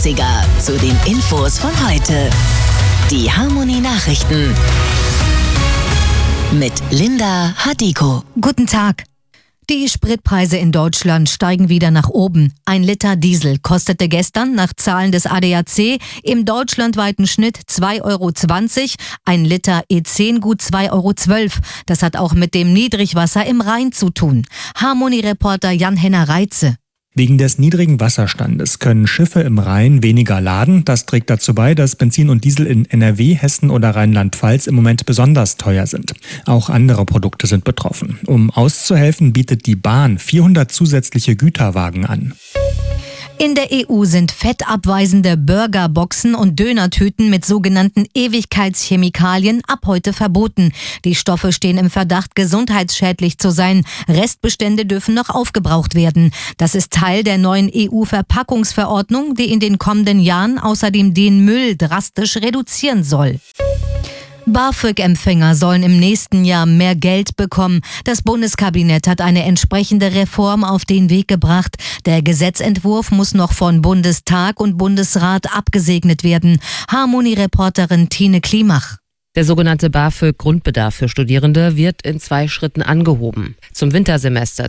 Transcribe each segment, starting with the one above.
Zu den Infos von heute. Die Harmonie-Nachrichten mit Linda Hadiko. Guten Tag. Die Spritpreise in Deutschland steigen wieder nach oben. 1 Liter Diesel kostete gestern nach Zahlen des ADAC im deutschlandweiten Schnitt 2,20 €, 1 Liter E10 gut 2,12 €. Das hat auch mit dem Niedrigwasser im Rhein zu tun. Harmonie-Reporter Jan-Henner Reitze. Wegen des niedrigen Wasserstandes können Schiffe im Rhein weniger laden. Das trägt dazu bei, dass Benzin und Diesel in NRW, Hessen oder Rheinland-Pfalz im Moment besonders teuer sind. Auch andere Produkte sind betroffen. Um auszuhelfen, bietet die Bahn 400 zusätzliche Güterwagen an. In der EU sind fettabweisende Burgerboxen und Dönertüten mit sogenannten Ewigkeitschemikalien ab heute verboten. Die Stoffe stehen im Verdacht, gesundheitsschädlich zu sein. Restbestände dürfen noch aufgebraucht werden. Das ist Teil der neuen EU-Verpackungsverordnung, die in den kommenden Jahren außerdem den Müll drastisch reduzieren soll. BAföG-Empfänger sollen im nächsten Jahr mehr Geld bekommen. Das Bundeskabinett hat eine entsprechende Reform auf den Weg gebracht. Der Gesetzentwurf muss noch von Bundestag und Bundesrat abgesegnet werden. Harmonie-Reporterin Tine Klimach. Der sogenannte BAföG-Grundbedarf für Studierende wird in 2 Schritten angehoben. Zum Wintersemester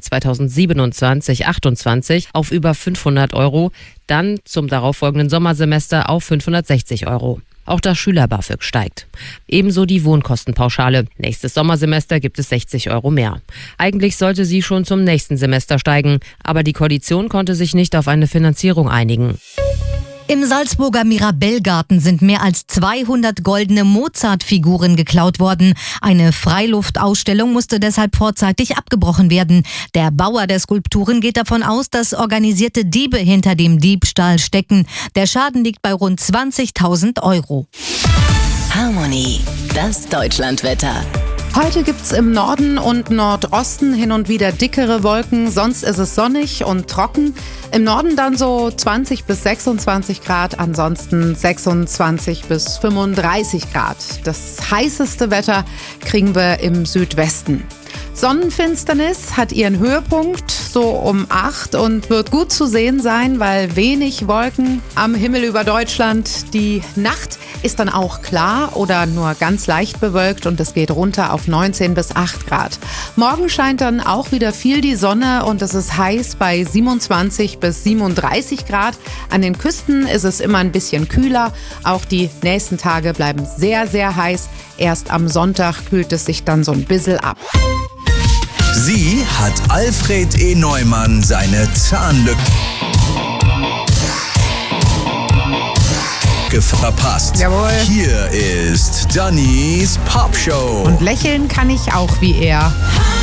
2027/28 auf über 500 €, dann zum darauffolgenden Sommersemester auf 560 €. Auch das Schüler-BAföG steigt. Ebenso die Wohnkostenpauschale. Nächstes Sommersemester gibt es 60 € mehr. Eigentlich sollte sie schon zum nächsten Semester steigen, aber die Koalition konnte sich nicht auf eine Finanzierung einigen. Im Salzburger Mirabellgarten sind mehr als 200 goldene Mozart-Figuren geklaut worden. Eine Freiluftausstellung musste deshalb vorzeitig abgebrochen werden. Der Bauer der Skulpturen geht davon aus, dass organisierte Diebe hinter dem Diebstahl stecken. Der Schaden liegt bei rund 20.000 €. Harmonie, das Deutschlandwetter. Heute gibt's im Norden und Nordosten hin und wieder dickere Wolken, sonst ist es sonnig und trocken. Im Norden dann so 20 bis 26 Grad, ansonsten 26 bis 35 Grad. Das heißeste Wetter kriegen wir im Südwesten. Sonnenfinsternis hat ihren Höhepunkt so um 8 und wird gut zu sehen sein, weil wenig Wolken am Himmel über Deutschland. Die Nacht ist dann auch klar oder nur ganz leicht bewölkt und es geht runter auf 19 bis 8 Grad. Morgen scheint dann auch wieder viel die Sonne und es ist heiß bei 27 bis 37 Grad. An den Küsten ist es immer ein bisschen kühler. Auch die nächsten Tage bleiben sehr, sehr heiß. Erst am Sonntag kühlt es sich dann so ein bisschen ab. Sie hat Alfred E. Neumann seine Zahnlücke verpasst. Jawohl. Hier ist Dannys Popshow. Und lächeln kann ich auch wie er.